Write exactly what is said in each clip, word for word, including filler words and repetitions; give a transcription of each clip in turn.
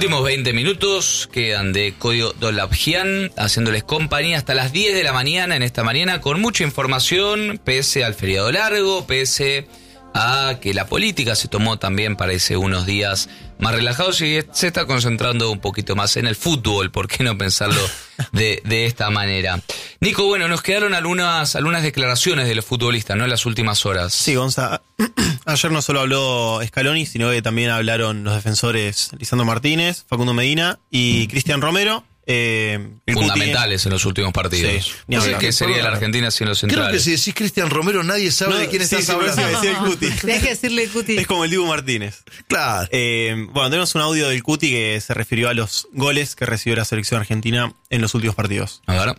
Últimos veinte minutos quedan de Código Dolabjian, haciéndoles compañía hasta las diez de la mañana en esta mañana, con mucha información, pese al feriado largo, pese a que la política se tomó también, parece, unos días más relajados y se está concentrando un poquito más en el fútbol, ¿por qué no pensarlo de, de esta manera? Nico, bueno, nos quedaron algunas, algunas declaraciones de los futbolistas, ¿no?, en las últimas horas. Sí, Gonza, ayer no solo habló Scaloni, sino que también hablaron los defensores Lisandro Martínez, Facundo Medina y mm. Cristian Romero. Eh, Fundamentales Cuti en los últimos partidos. Sí, no sé qué sería la Argentina sin los centrales. Creo que si decís Cristian Romero nadie sabe no, de quién sí, estás sí, hablando. Sí, decía el Cuti. Deja de decirle Cuti. Es como el Dibu Martínez. Claro. Eh, bueno, tenemos un audio del Cuti que se refirió a los goles que recibió la selección argentina en los últimos partidos. A ver.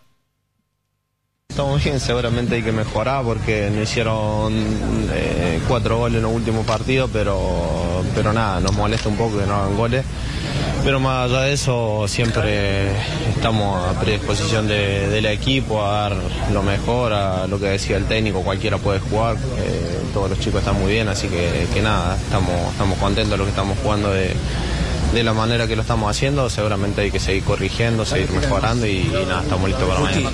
Estamos bien, seguramente hay que mejorar porque nos hicieron eh, cuatro goles en los últimos partidos, pero, pero nada, nos molesta un poco que no hagan goles. Pero más allá de eso, siempre estamos a predisposición de, del equipo a dar lo mejor, a lo que decía el técnico, cualquiera puede jugar, eh, todos los chicos están muy bien, así que, que nada, estamos, estamos contentos de lo que estamos jugando de, de la manera que lo estamos haciendo. Seguramente hay que seguir corrigiendo, seguir mejorando y, y nada, estamos listos para mañana.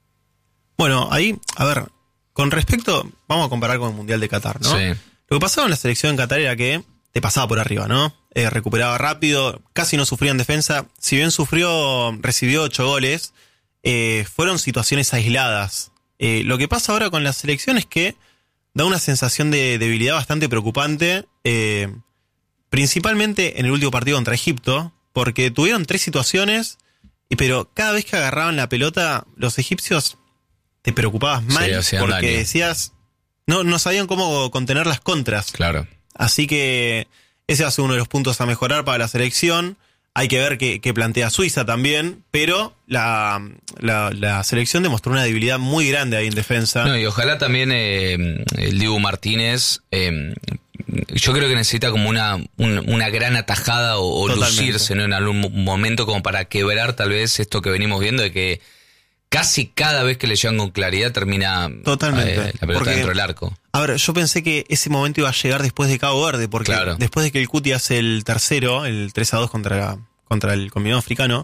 Bueno, ahí, a ver, con respecto, vamos a comparar con el Mundial de Qatar, ¿no? Sí. Lo que pasaba en la selección en Qatar era que te pasaba por arriba, ¿no? Eh, recuperaba rápido, casi no sufría en defensa. Si bien sufrió, recibió ocho goles, eh, fueron situaciones aisladas. Eh, lo que pasa ahora con la selección es que da una sensación de debilidad bastante preocupante, eh, principalmente en el último partido contra Egipto, porque tuvieron tres situaciones, pero cada vez que agarraban la pelota, los egipcios te preocupabas mal, sí, porque daño. decías, no, no sabían cómo contener las contras. Claro. Así que ese va a ser uno de los puntos a mejorar para la selección. Hay que ver qué, qué plantea Suiza también, pero la, la, la selección demostró una debilidad muy grande ahí en defensa. No, y ojalá también eh, el Dibu Martínez, eh, yo creo que necesita como una, un, una gran atajada o, o lucirse, ¿no?, en algún momento, como para quebrar tal vez esto que venimos viendo de que casi cada vez que le llegan con claridad termina Totalmente. Eh, la pelota porque, dentro del arco. A ver, yo pensé que ese momento iba a llegar después de Cabo Verde, porque claro. después de que el Cuti hace el tercero, el tres a dos contra, contra el combinado africano,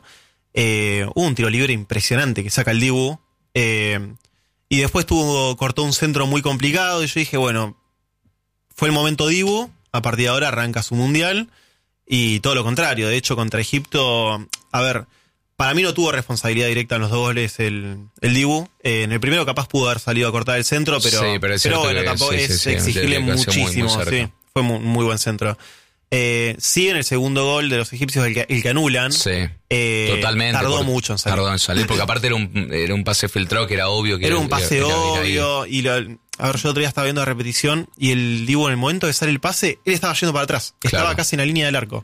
eh, hubo un tiro libre impresionante que saca el Dibu, eh, y después tuvo, cortó un centro muy complicado, y yo dije, bueno, fue el momento Dibu, a partir de ahora arranca su mundial, y todo lo contrario. De hecho, contra Egipto, a ver, para mí no tuvo responsabilidad directa en los dos goles el, el Dibu. Eh, en el primero capaz pudo haber salido a cortar el centro, pero, sí, pero, pero bueno, que, tampoco sí, es sí, sí, exigirle muchísimo. Muy, muy sí, fue muy, muy buen centro. Eh, sí, en el segundo gol de los egipcios, el que, el que anulan, sí, eh, totalmente, tardó por, mucho en salir. Tardó en salir, porque aparte era un, era un pase filtrado que era obvio que era era un pase era, era, obvio. Y lo, a ver, yo otro día estaba viendo la repetición y el Dibu, en el momento de sale el pase, él estaba yendo para atrás. Estaba claro. casi en la línea del arco.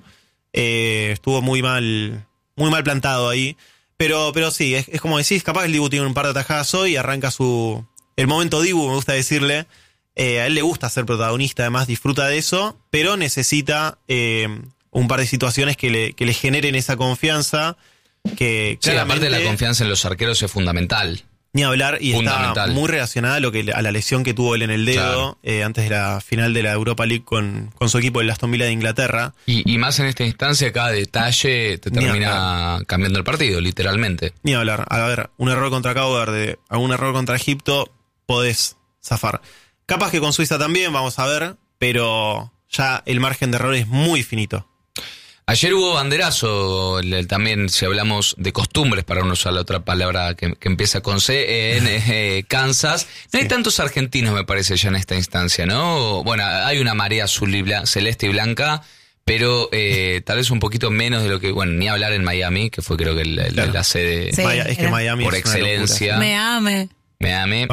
Eh, estuvo muy mal, muy mal plantado ahí. Pero, pero sí, es, es como decís, capaz el Dibu tiene un par de atajadas hoy y arranca su... El momento Dibu, me gusta decirle. Eh, a él le gusta ser protagonista, además disfruta de eso, pero necesita eh, un par de situaciones que le, que le generen esa confianza. Que sí, aparte de la confianza en los arqueros es fundamental. Ni hablar, y está muy relacionada a, lo que, a la lesión que tuvo él en el dedo, claro. eh, antes de la final de la Europa League con, con su equipo, el Aston Villa de Inglaterra. Y, y más en esta instancia, cada detalle te termina cambiando el partido, literalmente. Ni hablar. A ver, un error contra Cabo Verde, algún error contra Egipto, podés zafar. Capaz que con Suiza también, vamos a ver, pero ya el margen de error es muy finito. Ayer hubo banderazo, también si hablamos de costumbres, para no usar la otra palabra que, que empieza con C, en eh, Kansas. No hay sí. tantos argentinos, me parece, ya en esta instancia, ¿no? Bueno, hay una marea azul y blanca, celeste y blanca, pero eh, tal vez un poquito menos de lo que, bueno, ni hablar en Miami, que fue creo que el, el, claro. la sede sí, es que Miami por es excelencia. Me ame. Me ame.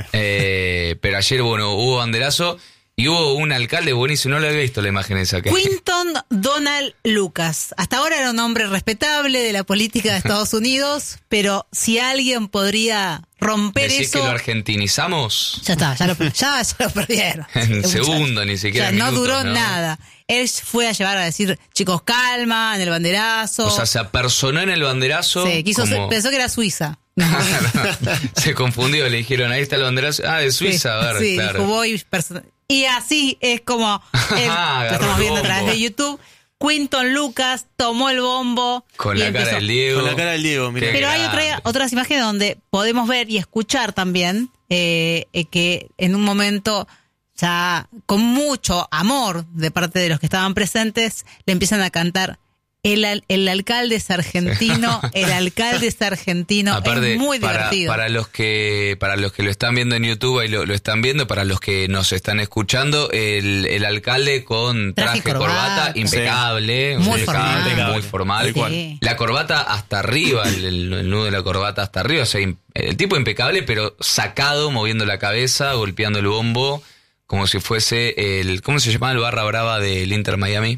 Eh, pero ayer, bueno, hubo banderazo. Y hubo un alcalde buenísimo, no lo había visto la imagen esa. Que... Quinton Donald Lucas. Hasta ahora era un hombre respetable de la política de Estados Unidos, pero si alguien podría romper ¿Decís eso... que lo argentinizamos? Ya está, ya lo, ya, ya lo perdieron. En segundo, ni siquiera ya, minutos, no duró ¿no? nada. Él fue a llevar a decir, chicos, calma, en el banderazo. O sea, se apersonó en el banderazo. Sí, quiso como... ser, pensó que era Suiza. No. Se confundió, le dijeron, ahí está el banderazo. Ah, de Suiza, sí, a ver, sí, claro. Dijo, voy person- Y así es como él, lo estamos viendo a través de YouTube. Quinton Lucas tomó el bombo. Con y la empezó. cara del Diego. Con la cara del Diego, mirá. Qué Pero hay grande. otra, otras imágenes donde podemos ver y escuchar también eh, eh, que en un momento ya con mucho amor de parte de los que estaban presentes le empiezan a cantar el, al- el alcalde es argentino, el alcalde es argentino. Aparte, es muy para, divertido. para los que para los que lo están viendo en YouTube y lo, lo están viendo, para los que nos están escuchando, el, el alcalde con Traje traje, y corbata, corbata. impecable, Muy impecable, formal. muy formal. Tal cual. Sí. La corbata hasta arriba, el, el- el nudo de la corbata hasta arriba, o sea, im- el tipo impecable, pero sacado, moviendo la cabeza, golpeando el bombo, como si fuese el, ¿cómo se llamaba el barra brava del Inter Miami?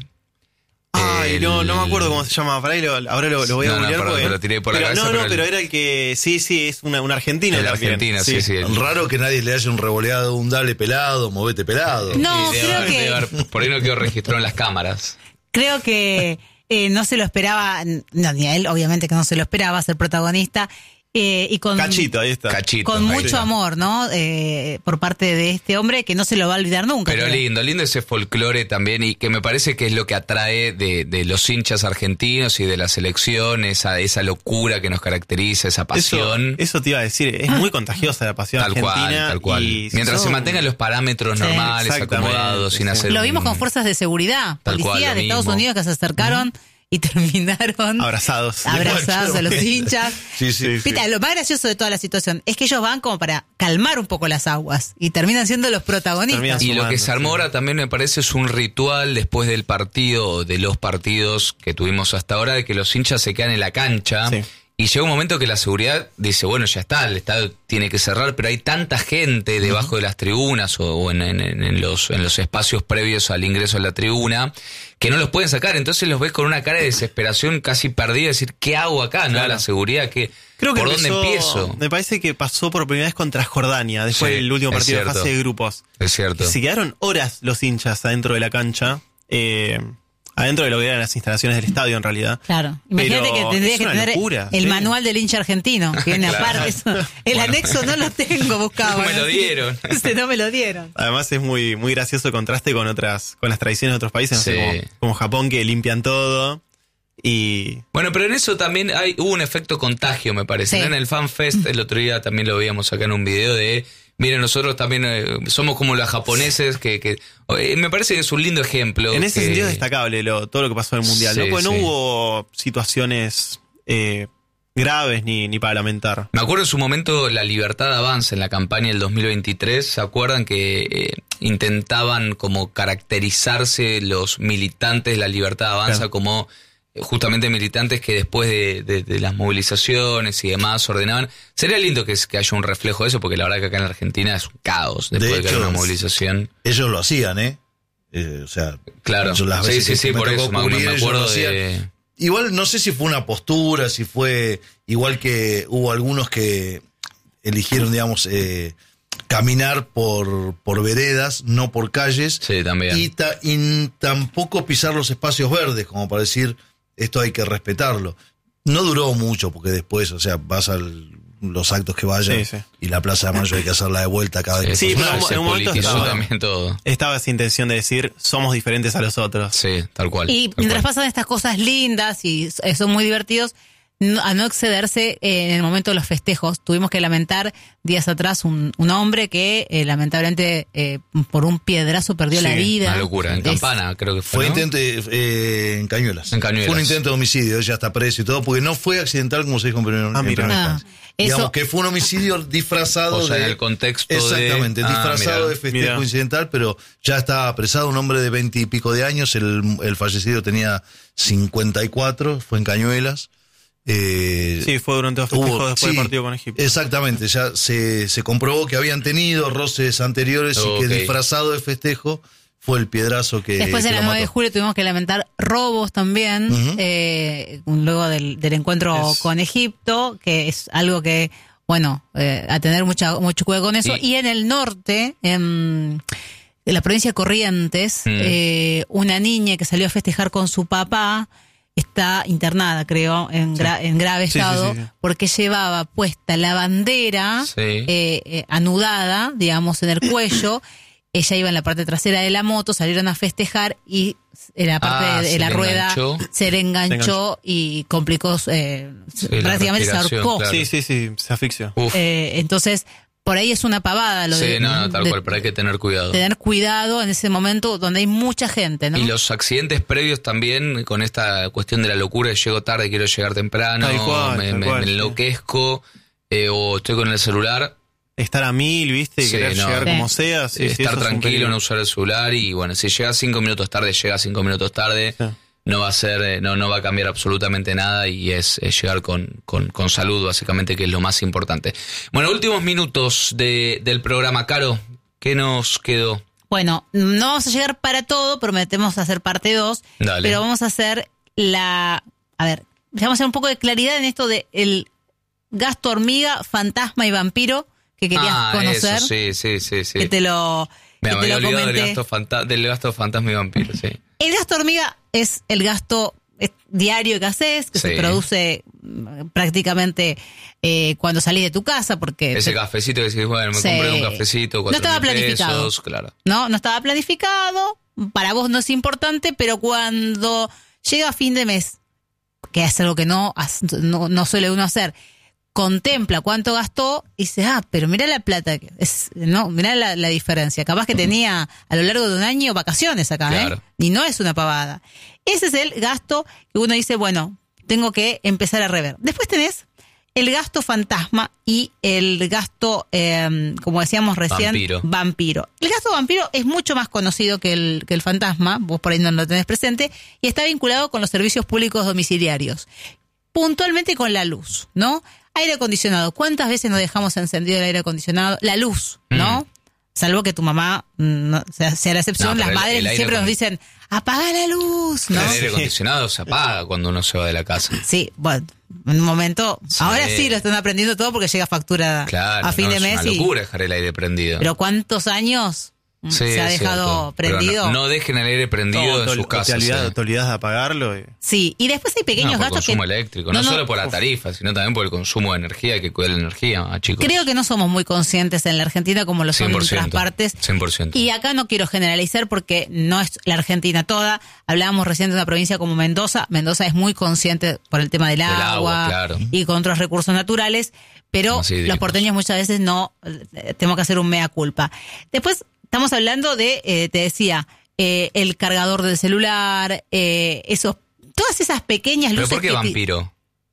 Ay, El- no, no me acuerdo cómo se llama. Para ahí lo- ahora lo, lo voy a No, no, googlear perdón, porque- te lo tiré por la pero, cabeza, No, pero no, el- pero era el que. Sí, sí, es una, un argentino El también. Argentina, sí, sí. el- Raro que nadie le haya un revoleado, un dale pelado, movete pelado. No, Sí, debe creo haber- que debe haber- por ahí no quedó registrado en las cámaras. creo que eh, no se lo esperaba, no, ni a él, obviamente que no se lo esperaba ser protagonista. Eh, y con, Cachito, ahí está. Cachito. con ahí mucho está. amor, ¿no? Eh, por parte de este hombre que no se lo va a olvidar nunca. Pero creo. lindo, lindo ese folclore también y que me parece que es lo que atrae de, de los hinchas argentinos y de la selección, esa, esa locura que nos caracteriza, esa Eso, pasión. eso te iba a decir, es muy contagiosa la pasión Tal cual, argentina. tal cual. y Mientras son- se mantengan los parámetros Sí. normales, Exactamente, acomodados, sin sí. hacer Lo vimos un- con fuerzas de seguridad, Tal cual, policías lo de Estados mismo. Unidos que se acercaron y terminaron Abrazados. abrazados a los hinchas. Sí, sí. Viste, lo más gracioso de toda la situación es que ellos van como para calmar un poco las aguas y terminan siendo los protagonistas. Terminan Y lo sumando, que se armó sí. ahora también me parece es un ritual después del partido, o de los partidos que tuvimos hasta ahora, de que los hinchas se quedan en la cancha. Sí. Y llega un momento que la seguridad dice, bueno, ya está, el estadio tiene que cerrar, pero hay tanta gente debajo de las tribunas o, o en, en- en los, en los espacios previos al ingreso a la tribuna que no los pueden sacar. Entonces los ves con una cara de desesperación casi perdida, decir, ¿qué hago acá? ¿No? Claro. La seguridad, ¿qué, Creo que ¿por empezó- dónde empiezo? Me parece que pasó por primera vez contra Jordania, después Sí, del último es partido de cierto. fase de grupos. Es cierto. Se quedaron horas los hinchas adentro de la cancha, eh, adentro de lo que eran las instalaciones del estadio en realidad. Claro, imagínate Pero que tendría es que una tener locura, el sí. manual del hincha argentino, que viene Claro. aparte. Eso- el Bueno. anexo no lo tengo buscado. No me lo ¿no? dieron. Este, no me lo dieron. Además es muy, muy gracioso el contraste con otras, con las tradiciones de otros países, no sé, Sí. como, como Japón que limpian todo y Bueno, pero en eso también hay, hubo un efecto contagio, me parece. Sí. ¿No? En el FanFest, el otro día también lo veíamos acá en un video de, miren, nosotros también eh, somos como los japoneses, que, que eh, me parece que es un lindo ejemplo. en ese que- sentido es destacable lo, todo lo que pasó en el Mundial, Sí, ¿no? Porque no sí. hubo situaciones eh, graves ni, ni para lamentar. Me acuerdo en su momento la Libertad Avanza en la campaña del dos mil veintitrés, ¿se acuerdan que eh, intentaban como caracterizarse los militantes de la Libertad Avanza Claro. como eh, justamente militantes que después de, de- de las movilizaciones y demás ordenaban? Sería lindo que, que haya un reflejo de eso, porque la verdad que acá en la Argentina es un caos después de, De que haya hecho, una movilización. Ellos lo hacían, ¿eh? Eh, o sea, Claro, yo las sí, veces sí, que sí, me por tocó eso me, cubrir, me ellos acuerdo lo hacían. de... Igual no sé si fue una postura, si fue igual que hubo algunos que eligieron, digamos, eh, caminar por, por veredas, no por calles. Sí, también. Y, ta- y tampoco pisar los espacios verdes, como para decir, esto hay que respetarlo. No duró mucho, porque después, o sea, vas a los actos que vayan Sí, sí. y la Plaza de Mayo hay que hacerla de vuelta cada vez Sí, que pero pasa. se en un momento politizó estaba- también todo. Estaba esa intención de decir, somos diferentes a los otros. Sí, tal cual. Y tal mientras cual. pasan estas cosas lindas y eh, son muy divertidos, no- a no excederse eh, en el momento de los festejos. Tuvimos que lamentar días atrás un, un hombre que eh, lamentablemente eh, por un piedrazo perdió Sí, la vida. Una locura. En Es- Campana, creo que fue. Fue ¿no? intento eh, en Cañuelas. En Cañuelas. Fue un intento de homicidio, ella está preso y todo, porque no fue accidental como se dijo en primer, Ah, en mira. primera Ah, instancia. eso- Digamos que fue un homicidio disfrazado O sea, de... en el contexto de- Exactamente, Ah, disfrazado mira. de festejo Mira. incidental, pero ya está apresado un hombre de veinte y pico de años, el, el fallecido tenía cincuenta y cuatro, fue en Cañuelas. Eh, Sí, fue durante los festejos hubo- después sí, del partido con Egipto. Exactamente, ya se, se comprobó que habían tenido roces anteriores Ok. y que disfrazado de festejo fue el piedrazo que Después que en lo la nueve de mató. julio tuvimos que lamentar robos también, Ujú. eh, luego del, del encuentro Es- con Egipto, que es algo que, bueno, eh, a tener mucha, mucho cuidado con eso. Y- Y en el norte, en, en la provincia de Corrientes, Mm. eh, una niña que salió a festejar con su papá está internada, creo, en, gra- en grave Sí, sí, estado, sí, sí. porque llevaba puesta la bandera Sí. eh, eh, anudada, digamos, en el cuello. ella iba en la parte trasera de la moto, salieron a festejar y en la parte Ah, de, de se la le rueda enganchó. se le enganchó, Se enganchó. y complicó, eh, Sí, la prácticamente se respiración, ahorcó. claro. Sí, sí, sí, se asfixió. Uf. Eh, entonces, por ahí es una pavada lo Sí, de, no, no, tal de cual, pero hay que tener cuidado. tener cuidado en ese momento donde hay mucha gente, ¿no? Y los accidentes previos también, con esta cuestión de la locura de llego tarde, quiero llegar temprano, Tal cual, me, tal me- cual, me sí. enloquezco, eh, o estoy con el celular, Estar a mil, ¿viste? Y Sí, querer no. llegar Sí. como sea. Sí, sí, estar eso es un tranquilo, peligro. no usar el celular, y bueno, si llega cinco minutos tarde, llega cinco minutos tarde, Sí. no va a ser, eh, no, no va a cambiar absolutamente nada, y es, es llegar con, con, con salud, básicamente, que es lo más importante. Bueno, últimos minutos de, del programa. Caro, ¿qué nos quedó? Bueno, no vamos a llegar para todo, prometemos hacer parte dos, Dale. pero vamos a hacer la... A ver, vamos a hacer un poco de claridad en esto de el gasto hormiga, fantasma y vampiro que querías ah, conocer, eso, sí, sí, sí, sí. que te lo, Me que te había lo olvidado del comenté. gasto, fanta- del gasto fantasma y vampiro, sí. El gasto hormiga es el gasto eh, diario que haces, que se Sí. produce mm, prácticamente eh, cuando salís de tu casa, porque Ese te- cafecito que decís, bueno, me Sí. compré un cafecito, No cuatro estaba mil planificado. pesos, claro. no, no estaba planificado, para vos no es importante, pero cuando llega fin de mes, que es algo que no, no, no suele uno hacer, contempla cuánto gastó y dice, ah, pero mira la plata, que es, no, mira la, la diferencia. Capaz que tenía a lo largo de un año vacaciones acá, Claro. ¿eh? Y no es una pavada. Ese es el gasto que uno dice, bueno, tengo que empezar a rever. Después tenés el gasto fantasma y el gasto, eh, como decíamos recién, Vampiro. vampiro. El gasto vampiro es mucho más conocido que el, que el fantasma, vos por ahí no lo tenés presente, y está vinculado con los servicios públicos domiciliarios. Puntualmente con la luz, ¿no? Aire acondicionado. ¿Cuántas veces nos dejamos encendido el aire acondicionado? La luz, ¿no? Mm. Salvo que tu mamá mm, no, sea, sea la excepción. No, pero Las el- madres el aire siempre nos acon- dicen, apaga la luz, ¿no? El aire acondicionado se apaga cuando uno se va de la casa. Sí, bueno, en un momento, Sí. ahora sí lo están aprendiendo todo porque llega factura Claro, a fin no, de es mes. una y- locura dejar el aire prendido. pero ¿cuántos años mm, Sí, se ha es dejado cierto. Pero prendido? No, no dejen el aire prendido No, en te, sus ol- casas. te, olvidás, eh. te olvidás de apagarlo. y- Sí, y después hay pequeños No, por gastos que... consumo eléctrico, no, No, no, solo por la uf. tarifa, sino también por el consumo de energía, hay que cuidar la energía, ah, chicos. Creo que no somos muy conscientes en la Argentina como lo son en otras partes. cien por ciento. Y acá no quiero generalizar porque no es la Argentina toda. Hablábamos recién de una provincia como Mendoza. Mendoza es muy consciente por el tema del, Del agua, agua, claro. y con otros recursos naturales, pero Más hídricos. los porteños muchas veces no, eh, tenemos que hacer un mea culpa. Después estamos hablando de, eh, te decía, eh, el cargador del celular, eh, esos, todas esas pequeñas ¿Pero luces por qué que- vampiro?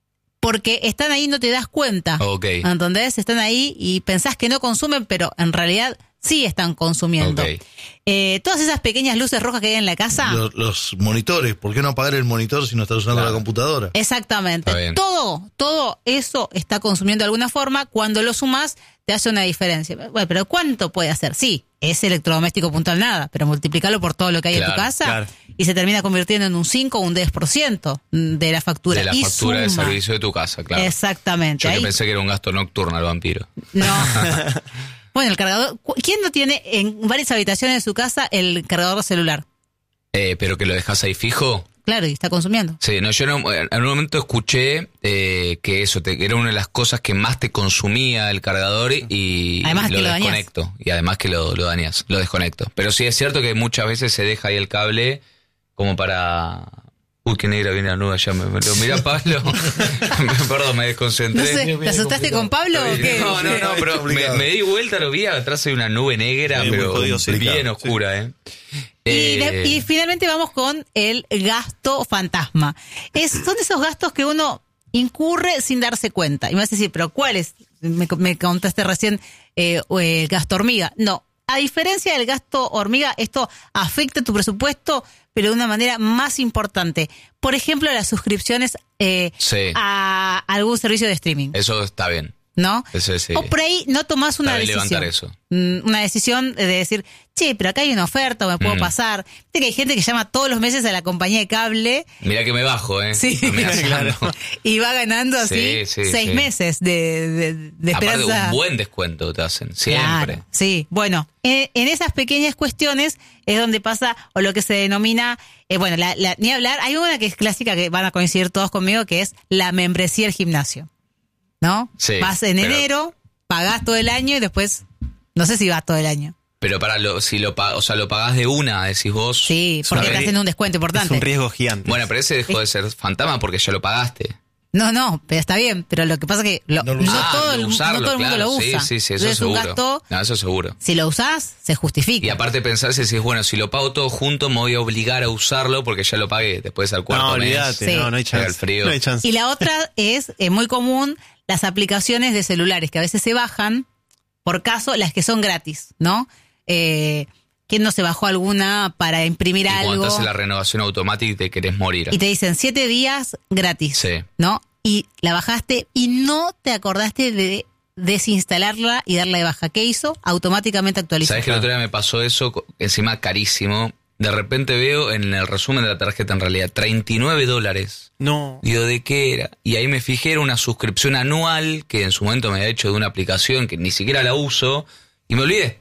porque están ahí y no te das cuenta. Ok. ¿Entendés? Están ahí y pensás que no consumen, pero en realidad sí están consumiendo. Ok. Eh, todas esas pequeñas luces rojas que hay en la casa. Los, los monitores, ¿por qué no apagar el monitor si no estás usando Claro. la computadora? Exactamente. Está bien. Todo, todo eso está consumiendo de alguna forma. Cuando lo sumas, te hace una diferencia. Bueno, pero ¿cuánto puede hacer? Sí, es electrodoméstico puntual nada, pero multiplicarlo por todo lo que hay en Claro, tu casa claro. y se termina convirtiendo en un cinco o un diez por ciento de la factura. De la y factura de suma. servicio de tu casa, claro. Exactamente. Yo que Ahí- pensé que era un gasto nocturno el vampiro. No. Bueno, el cargador. cu- ¿Quién no tiene en varias habitaciones de su casa el cargador celular? Eh, pero que lo dejas ahí fijo. Claro, y está consumiendo. Sí, no, yo no, en un momento escuché eh, que eso te, era una de las cosas que más te consumía el cargador y Además lo que lo dañas. desconecto. Y además que lo, lo dañas, lo desconecto. Pero sí es cierto que muchas veces se deja ahí el cable como para... Uy, qué negra viene la nube allá. Me, me lo mira Pablo. Perdón, me desconcentré. No sé, bien, ¿te bien asustaste complicado. con Pablo o qué? No, no, no, pero me, complicado. me di vuelta, lo vi, atrás hay una nube negra, Sí, muy pero jodido, sí, bien claro, oscura, ¿eh? Y, Eh, de- y finalmente vamos con el gasto fantasma. Es, son esos gastos que uno incurre sin darse cuenta. Y me vas a decir, ¿pero cuál es? Me, me contaste recién eh, o el gasto hormiga. No, a diferencia del gasto hormiga, esto afecta tu presupuesto, pero de una manera más importante. Por ejemplo, las suscripciones eh, Sí. a algún servicio de streaming, Eso está bien. ¿no? Eso sí. O por ahí no tomás una Está bien decisión. levantar eso. Mm, Una decisión de decir, che, pero acá hay una oferta o me puedo Mm. pasar. Viste que hay gente que llama todos los meses a la compañía de cable Mirá que me bajo, ¿eh? Sí. Amenazando. y va ganando así Sí, sí, seis sí. meses de, de, de Aparte, esperanza. un buen descuento te hacen, siempre. Claro, sí, bueno, en, en esas pequeñas cuestiones es donde pasa, o lo que se denomina, eh, bueno, la, la- ni hablar, hay una que es clásica que van a coincidir todos conmigo, que es la membresía del gimnasio, ¿no? Sí, vas en pero- enero, pagás todo el año y después, no sé si vas todo el año. Pero para lo, si lo pa- o sea, lo pagás de una, decís vos. Sí, porque sabés- te hacen un descuento Es importante. un riesgo gigante. Bueno, pero ese dejó de ser fantasma porque ya lo pagaste. No, no, pero está bien, pero lo que pasa es que lo- No no, lo usás. Ah, todo, lo el, usarlo, no todo el mundo claro, lo usa. Sí, sí, sí, eso Entonces, seguro. un gasto, No, eso seguro. si lo usás, se justifica. Y aparte pensar si decís, bueno, si lo pago todo junto, me voy a obligar a usarlo porque ya lo pagué. Después al cuarto no, mes. olvídate, Sí. no, no hay Pega chance. el frío. No hay chance. Y la otra es eh, muy común, las aplicaciones de celulares que a veces se bajan, por caso, las que son gratis, ¿no? Eh, ¿Quién no se bajó alguna para imprimir Y algo? cuando te hace la renovación automática y te querés morir. Y te dicen siete días gratis, Sí. ¿no? Y la bajaste y no te acordaste de desinstalarla y darla de baja. ¿Qué hizo? Automáticamente actualizó. ¿Sabés que el otro día me pasó eso? co- Encima carísimo. De repente veo en el resumen de la tarjeta, en realidad, treinta y nueve dólares. No. Digo, ¿de qué era? Y ahí me fijé, era una suscripción anual que en su momento me había hecho de una aplicación que ni siquiera la uso y me olvidé.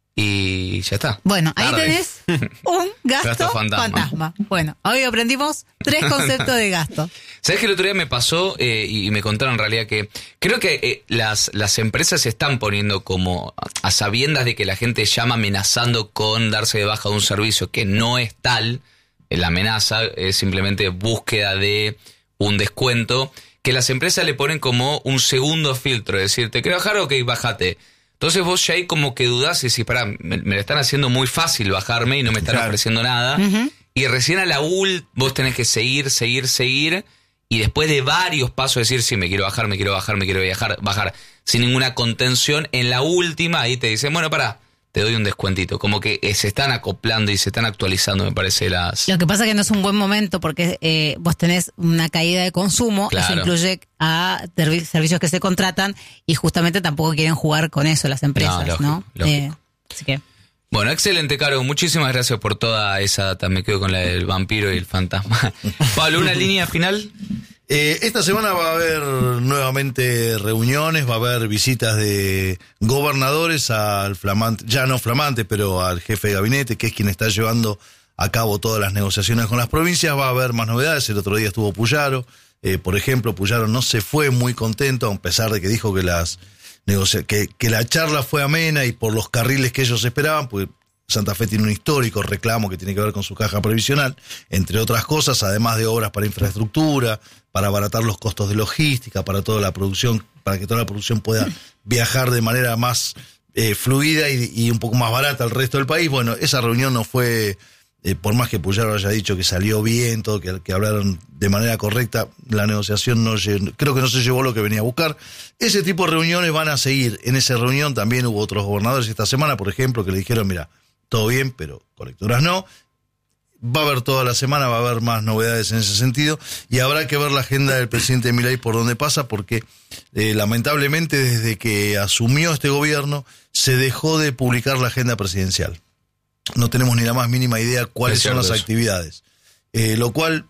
Y ya está. Bueno, ahí Tarde. tenés un gasto, Gasto fantasma. fantasma. Bueno, hoy aprendimos tres conceptos de gasto. ¿Sabes que el otro día me pasó eh, y me contaron en realidad que creo que eh, las, las empresas se están poniendo como a, a sabiendas de que la gente llama amenazando con darse de baja de un servicio que no es tal, eh, la amenaza es simplemente búsqueda de un descuento, que las empresas le ponen como un segundo filtro, es decir, ¿te querés bajar? Ok, bájate. Entonces vos ya ahí como que dudás y decís, pará, me, me lo están haciendo muy fácil bajarme y no me están Claro. ofreciendo nada. Ujú. Y recién a la U L vos tenés que seguir, seguir, seguir. Y después de varios pasos decir, sí, me quiero bajar, me quiero bajar, me quiero viajar, bajar. Sin ninguna contención. En la última ahí te dicen, bueno, pará, te doy un descuentito. Como que eh, se están acoplando y se están actualizando, me parece, las... Lo que pasa es que no es un buen momento porque eh, vos tenés una caída de consumo, Claro. eso incluye a tervi- servicios que se contratan y justamente tampoco quieren jugar con eso las empresas, No, ¿no? lógico, lógico. Eh, así que... Bueno, excelente, Caro. Muchísimas gracias por toda esa data. Me quedo con la del vampiro y el fantasma. Pablo, ¿una línea final? Eh, esta semana va a haber nuevamente reuniones, va a haber visitas de gobernadores al flamante, ya no flamante, pero al jefe de gabinete, que es quien está llevando a cabo todas las negociaciones con las provincias. Va a haber más novedades. El otro día estuvo Puyaro. Eh, por ejemplo, Puyaro no se fue muy contento, a pesar de que dijo que las negocia- que, que la charla fue amena y por los carriles que ellos esperaban, pues Santa Fe tiene un histórico reclamo que tiene que ver con su caja previsional, entre otras cosas, además de obras para infraestructura, para abaratar los costos de logística, para toda la producción, para que toda la producción pueda viajar de manera más eh, fluida y, y un poco más barata al resto del país. Bueno, esa reunión no fue, eh, por más que Puyaro haya dicho que salió bien, todo, que, que hablaron de manera correcta, la negociación no lle- creo que no se llevó lo que venía a buscar. Ese tipo de reuniones van a seguir. En esa reunión también hubo otros gobernadores esta semana, por ejemplo, que le dijeron, mira, todo bien, pero colectoras no. Va a haber toda la semana, va a haber más novedades en ese sentido y habrá que ver la agenda del presidente Milei por dónde pasa porque eh, lamentablemente desde que asumió este gobierno se dejó de publicar la agenda presidencial. No tenemos ni la más mínima idea cuáles Es son las cierto eso. actividades, eh, lo cual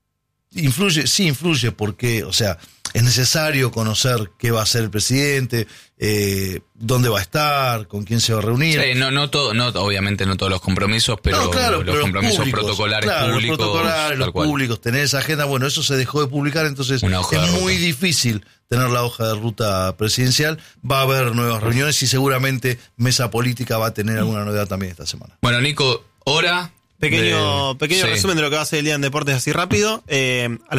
influye, sí influye porque, o sea, es necesario conocer qué va a hacer el presidente, eh, dónde va a estar, con quién se va a reunir. Sí, no, no todo, no, obviamente no todos los compromisos, pero No, claro, los pero compromisos públicos, protocolares claro, públicos. Los protocolares, tal los cual. públicos, tener esa agenda, bueno, eso se dejó de publicar, entonces Una hoja es de muy ruta. difícil tener la hoja de ruta presidencial. Va a haber nuevas reuniones y seguramente Mesa Política va a tener alguna novedad también esta semana. Bueno, Nico, hora. Pequeño, de- pequeño sí. resumen de lo que va a ser el día en deportes así rápido. Eh, a las